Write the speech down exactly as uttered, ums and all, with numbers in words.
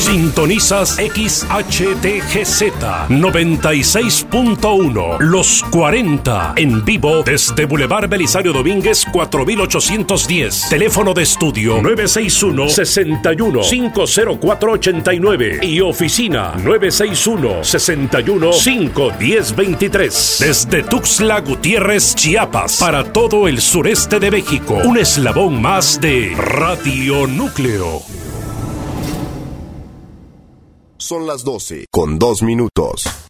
Sintonizas X H T G Z noventa y seis punto uno, Los cuarenta, en vivo desde Boulevard Belisario Domínguez cuatro mil ochocientos diez. Teléfono de estudio nueve seis uno, seis uno, cinco cero cuatro, ocho nueve y oficina nueve seis uno, seis uno, cinco uno cero, dos tres. Desde Tuxtla Gutiérrez, Chiapas, para todo el sureste de México, un eslabón más de Radio Núcleo. Son las doce con dos minutos.